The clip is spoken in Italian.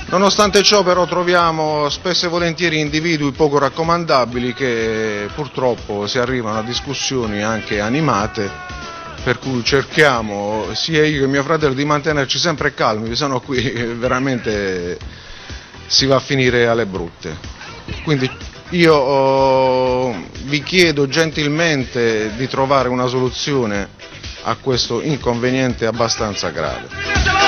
Nonostante ciò però troviamo spesso e volentieri individui poco raccomandabili che purtroppo si arrivano a discussioni anche animate, per cui cerchiamo, sia io che mio fratello, di mantenerci sempre calmi, se no qui veramente si va a finire alle brutte. Quindi io vi chiedo gentilmente di trovare una soluzione a questo inconveniente abbastanza grave.